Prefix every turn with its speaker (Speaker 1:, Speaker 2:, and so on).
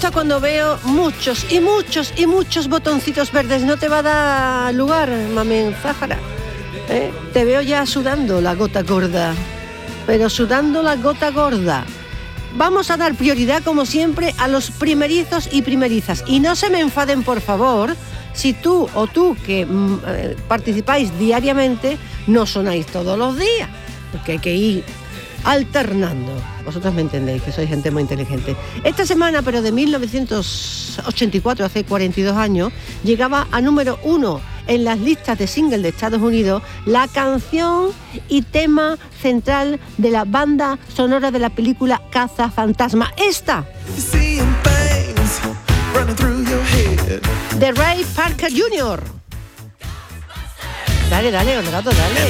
Speaker 1: gusta cuando veo muchos botoncitos verdes. No te va a dar lugar, Mamen Zahara. Te veo ya sudando la gota gorda, pero sudando la gota gorda. Vamos a dar prioridad, como siempre, a los primerizos y primerizas. Y no se me enfaden, por favor, si tú o tú que participáis diariamente no sonáis todos los días, porque hay que ir alternando. Vosotros me entendéis, que sois gente muy inteligente. Esta semana, pero de 1984, hace 42 años, llegaba a número 1 en las listas de single de Estados Unidos la canción y tema central de la banda sonora de la película Cazafantasma. Esta de Ray Parker Jr. Dale, Orgato, dale.